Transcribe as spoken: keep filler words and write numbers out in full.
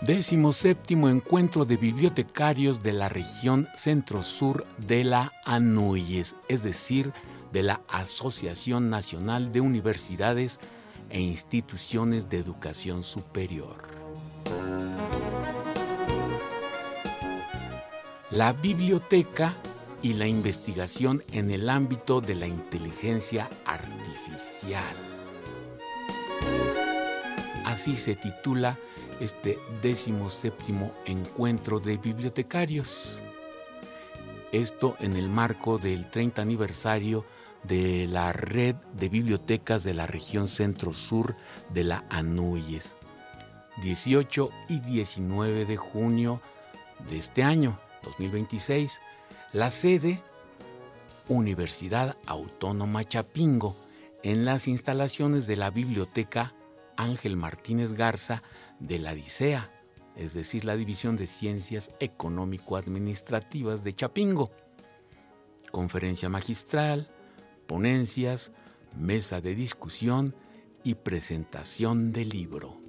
Décimo séptimo Encuentro de Bibliotecarios de la Región Centro-Sur de la ANUYES, es decir, de la Asociación Nacional de Universidades e Instituciones de Educación Superior. La biblioteca y la investigación en el ámbito de la inteligencia artificial. Así se titula este décimo séptimo Encuentro de Bibliotecarios. Esto en el marco del treinta aniversario de la Red de Bibliotecas de la Región Centro-Sur de la ANUYES, dieciocho y diecinueve de junio de este año, dos mil veintiséis. La sede, Universidad Autónoma Chapingo, en las instalaciones de la Biblioteca Ángel Martínez Garza de la DICEA, es decir, la División de Ciencias Económico-Administrativas de Chapingo. Conferencia magistral, ponencias, mesa de discusión y presentación del libro.